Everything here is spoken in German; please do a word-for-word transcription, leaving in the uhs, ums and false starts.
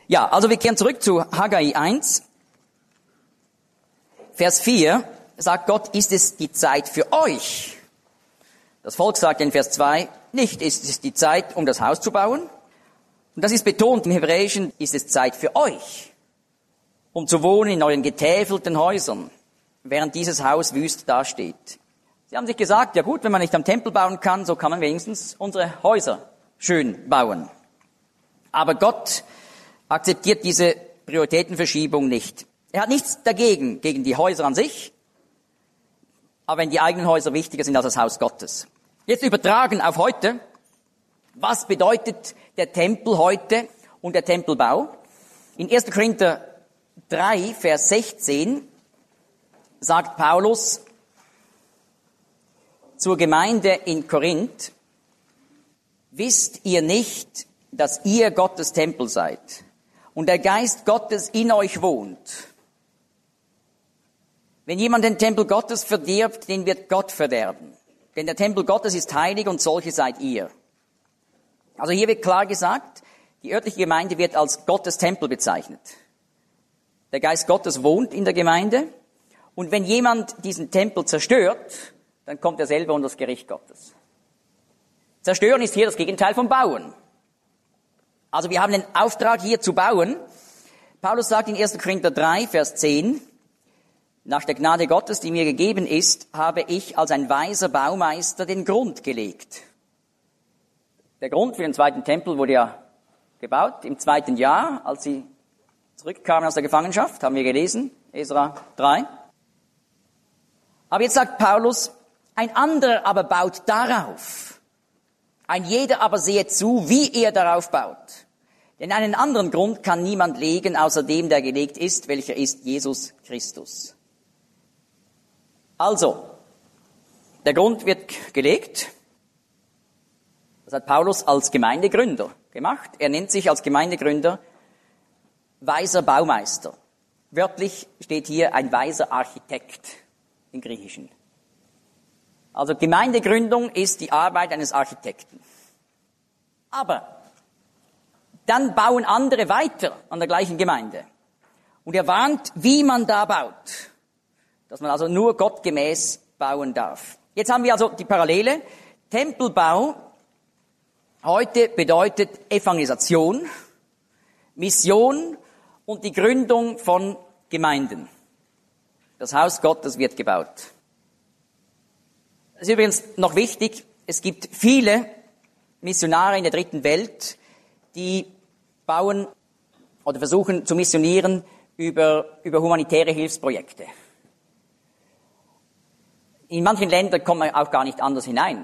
Ja, also wir kehren zurück zu Haggai eins. Vers vier sagt Gott, ist es die Zeit für euch? Das Volk sagt in Vers zwei, nicht ist es die Zeit, um das Haus zu bauen. Und das ist betont im Hebräischen, ist es Zeit für euch, um zu wohnen in euren getäfelten Häusern, während dieses Haus wüst dasteht. Sie haben sich gesagt, ja gut, wenn man nicht am Tempel bauen kann, so kann man wenigstens unsere Häuser schön bauen. Aber Gott akzeptiert diese Prioritätenverschiebung nicht. Er hat nichts dagegen, gegen die Häuser an sich, aber wenn die eigenen Häuser wichtiger sind als das Haus Gottes. Jetzt übertragen auf heute, was bedeutet der Tempel heute und der Tempelbau? In erster Korinther drei, Vers sechzehn sagt Paulus zur Gemeinde in Korinth, wisst ihr nicht, dass ihr Gottes Tempel seid und der Geist Gottes in euch wohnt? Wenn jemand den Tempel Gottes verdirbt, den wird Gott verderben. Denn der Tempel Gottes ist heilig und solche seid ihr. Also hier wird klar gesagt, die örtliche Gemeinde wird als Gottes Tempel bezeichnet. Der Geist Gottes wohnt in der Gemeinde und wenn jemand diesen Tempel zerstört, dann kommt er selber unter das Gericht Gottes. Zerstören ist hier das Gegenteil vom Bauen. Also wir haben den Auftrag hier zu bauen. Paulus sagt in erster Korinther drei, Vers zehn, nach der Gnade Gottes, die mir gegeben ist, habe ich als ein weiser Baumeister den Grund gelegt. Der Grund für den zweiten Tempel wurde ja gebaut im zweiten Jahr, als sie zurückkamen aus der Gefangenschaft, haben wir gelesen, Esra drei. Aber jetzt sagt Paulus, ein anderer aber baut darauf. Ein jeder aber sehe zu, wie er darauf baut. Denn einen anderen Grund kann niemand legen, außer dem, der gelegt ist, welcher ist Jesus Christus. Also, der Grund wird gelegt. Das hat Paulus als Gemeindegründer gemacht. Er nennt sich als Gemeindegründer weiser Baumeister. Wörtlich steht hier ein weiser Architekt im Griechischen. Also Gemeindegründung ist die Arbeit eines Architekten. Aber dann bauen andere weiter an der gleichen Gemeinde. Und er warnt, wie man da baut. Dass man also nur gottgemäß bauen darf. Jetzt haben wir also die Parallele. Tempelbau heute bedeutet Evangelisation, Mission und die Gründung von Gemeinden. Das Haus Gottes wird gebaut. Das ist übrigens noch wichtig, es gibt viele Missionare in der dritten Welt, die bauen oder versuchen zu missionieren über, über humanitäre Hilfsprojekte. In manchen Ländern kommt man auch gar nicht anders hinein.